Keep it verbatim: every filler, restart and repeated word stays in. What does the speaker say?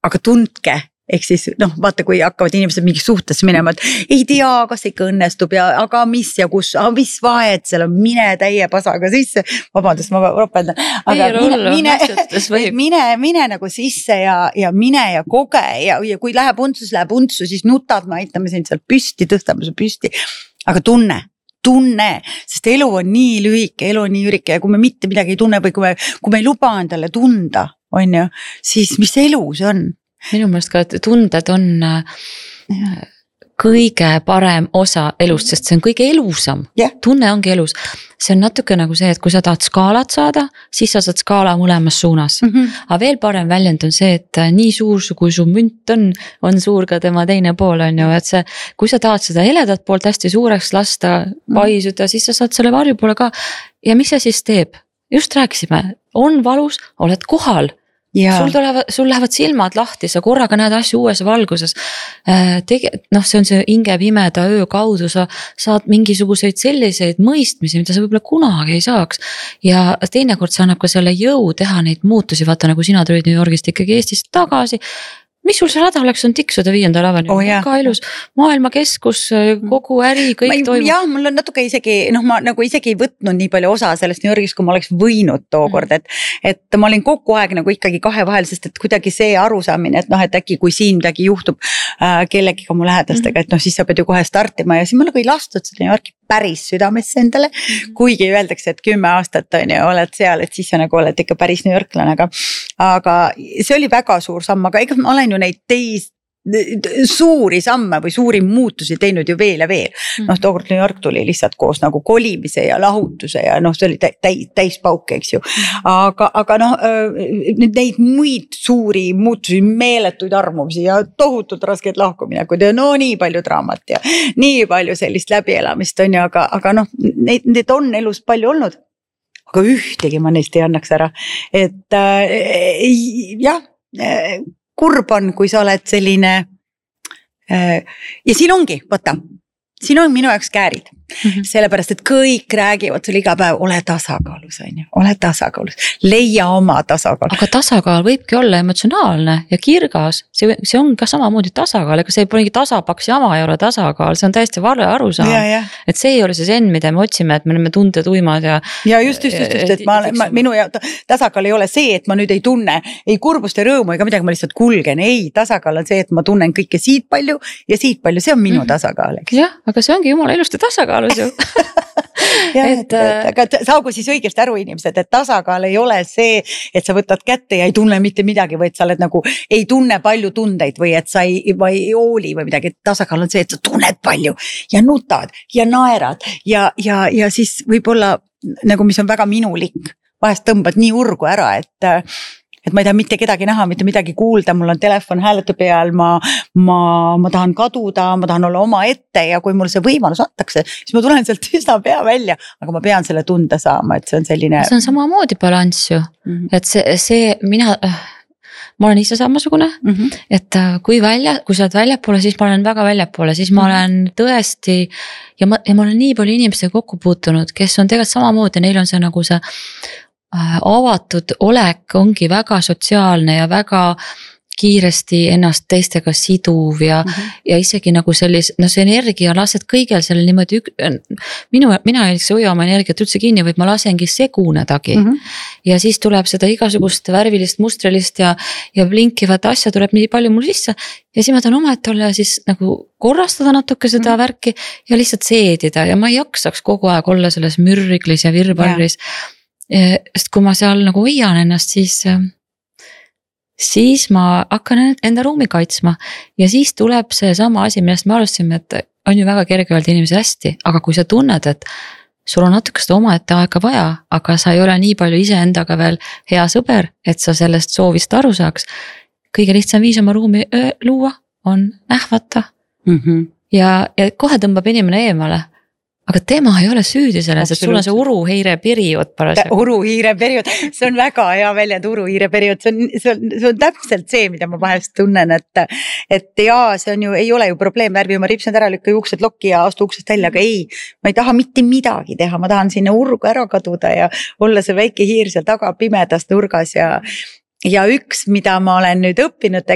aga tundke. Ehk siis, noh, vaata, kui hakkavad inimesed mingi suhtesse minema, et ei tea, kas ikka õnnestub ja aga mis ja kus, aga mis vahet seal on, mine täie pasaga sisse. Vabandust, ma ropendan. Aga mine, mine, mine, mine nagu sisse ja, ja mine ja koge ja, ja kui läheb untsus, läheb untsu, siis nutad, me aitame sind seal püsti, tõstame see püsti. Aga tunne, tunne, sest elu on nii lühike, elu on nii ürike ja kui me mitte midagi ei tunne või kui me, kui me ei luba endale tunda, on ju, siis mis elu see on? Minu mõelest ka, et tunded on kõige parem osa elust, sest see on kõige elusam. Yeah. Tunne ongi elus. See on natuke nagu see, et kui sa tahad skaalat saada, siis sa saad skaala mõlemas suunas. Mm-hmm. Aga veel parem väljend on see, et nii suur, kui su münt on, on suur ka tema teine pool on ju, et see, kui sa tahad seda heledat poolt hästi suureks lasta, paisuda, siis sa saad selle varju poole ka. Ja mis see siis teeb? Just rääkisime, on valus, oled kohal. Ja. Sul, tulevad, sul lähevad silmad lahti, sa korraga näed asju uues valguses. Tege, noh, see on see hinge pimeda öö kaudu, sa saad mingisuguseid selliseid mõistmisi, mida sa võib-olla kunagi ei saaks. Ja teinekord sa annab ka selle jõu teha neid muutusi, vaata nagu sina tulid New Yorgist ikkagi Eestist tagasi. Mis sul see rada oleks on tiksuda viiendal avenil? Oh, väga ilus maailmakeskus, kogu äri, kõik ma, toimub. Jah, mul on natuke isegi, noh ma nagu isegi ei võtnud nii palju osa sellest New Yorgis, kui ma oleks võinud tookord, et, et ma olin kogu aeg nagu ikkagi kahe vahel, sest et kuidagi see arusaamine, et noh, et äkki kui siin midagi juhtub äh, kellegiga mu lähedastega, et noh, siis sa pead ju kohe startima ja siis ma nagu ei lastud seda New Yorki päris südamesse endale, kuigi öeldakse, et kümme aastat on ju, oled seal, et siis sa nagu oled ikka päris New Yorklane, aga, aga see oli väga suur samm, aga ega ma olen ju neid teis, suuri samme või suuri muutusi teinud ju veel ja veel. Noh, tookord New York tuli lihtsalt koos nagu kolimise ja lahutuse ja noh, see oli täis, täis pauk, eks ju. Aga, aga noh, neid muid suuri muutusi, meeletuid armumisi ja tohutult raskeid lahkuminekud ja no nii palju draamat ja nii palju sellist läbielamist on ju, aga, aga noh, neid, neid on elus palju olnud. Aga ühtegi ma neist ei annaks ära. Et äh, jah, äh, kurb on, kui sa oled selline äh, ja siin ongi, võta, siin on minu jaoks käärid. Mm-hmm. Sellepärast, et kõik räägivad sul iga päev, ole tasakaalus, on ju, ole tasakaalus, leia oma tasakaal. Aga tasakaal võibki olla emotsionaalne ja kirgas, see, see on ka samamoodi tasakaal, ega see polegi tasapaks jama ei ole tasakaal, see on täiesti vale arusaam. Ja, ja. Et see ei ole see sen, mida me otsime, et me oleme tunded uimad ja... Ja just, just, just, just et ma, ma, minu ja, tasakaal ei ole see, et ma nüüd ei tunne, ei kurbust ja rõõmu ega midagi, ma lihtsalt kulgen, ei, tasakaal on see, et ma tunnen kõike siit palju ja siit palju, see on minu mm-hmm. tasakaal, eks? Jah, aga see ongi jumala ilusti tasakaal. Ju. ja, et, et, aga saagu siis õigesti aru inimesed, et tasakaal ei ole see, et sa võtad kätte ja ei tunne mitte midagi või et sa oled nagu, ei tunne palju tundeid või et sa ei, või ei hooli või midagi, et tasakaal on see, et sa tunned palju ja nutad ja naerad ja, ja, ja siis võib-olla nagu mis on väga minulik, vahest tõmbad nii urgu ära, et et ma ei taha mitte kedagi näha, mitte midagi kuulda, mul on telefon hääletu peal, ma, ma, ma tahan kaduda, ma tahan olla oma ette ja kui mul see võimalus antakse, siis ma tulen sealt üsna pea välja, aga ma pean selle tunda saama, et see on selline... See on samamoodi balanss ju, mm-hmm. et see, see mina, ma olen ise samasugune, mm-hmm. et kui välja, kui sa oled väljapoole, siis ma olen väga väljapoole, siis ma olen tõesti ja ma, ja ma olen nii palju inimestega kokku puutunud, kes on tegelikult samamoodi, neil on see nagu see avatud olek ongi väga sotsiaalne ja väga kiiresti ennast teistega siduv ja, mm-hmm. ja isegi nagu sellis, no see energia lased kõigel selle niimoodi, minu, mina ei hoia oma energiat üldse kinni, vaid ma lasengi segunedagi mm-hmm. ja siis tuleb seda igasugust värvilist, mustrilist ja, ja blinkivat asja tuleb nii palju mul sisse ja siis ma tahan omaette olla ja siis nagu korrastada natuke seda mm-hmm. värki ja lihtsalt seedida ja ma ei jaksaks kogu aeg olla selles mürriklis ja virvarris ja. Sest kui ma seal nagu hoian ennast, siis, siis ma hakkan enda ruumi kaitsma ja siis tuleb see sama asi, millest me alustasime, et on ju väga kerge öelda inimesi hästi, aga kui sa tunned, et sul on natuke seda omaette aega vaja, aga sa ei ole nii palju iseendaga veel hea sõber, et sa sellest soovist aru saaks, kõige lihtsam viis oma ruumi luua on ähvata mm-hmm. ja, ja kohe tõmbab inimene eemale. Aga tema ei ole süüdi selles, et sul on see uruhiire periood parasjagu. Uruhiire periood, see on väga hea väljend, uruhiire periood, see on, see on, see on täpselt see, mida ma vahest tunnen, et, et jaa, see on ju, ei ole ju probleem, värvi oma ripsed ära, lükka juuksed lokki ja astu uksest välja, aga ei, ma ei taha mitte midagi teha, ma tahan sinna urgu ära kaduda ja olla see väike hiir seal taga pimedas nurgas ja, ja üks, mida ma olen nüüd õppinud